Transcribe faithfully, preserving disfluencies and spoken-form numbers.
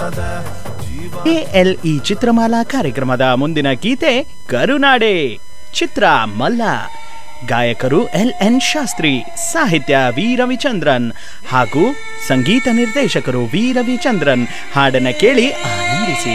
ALE Chitramala ಕಾರ್ಯಕ್ರಮದ ಮುಂದಿನ ಗೀತೆ ಕರುನಾಡೆ, ಚಿತ್ರ ಮಲ್ಲ. ಗಾಯಕರು ಎಲ್ ಎನ್ ಶಾಸ್ತ್ರಿ, ಸಾಹಿತ್ಯ ವಿ ರವಿಚಂದ್ರನ್ ಹಾಗೂ ಸಂಗೀತ ನಿರ್ದೇಶಕರು ವಿ ರವಿಚಂದ್ರನ್. ಹಾಡನ್ನ ಕೇಳಿ ಆನಂದಿಸಿ.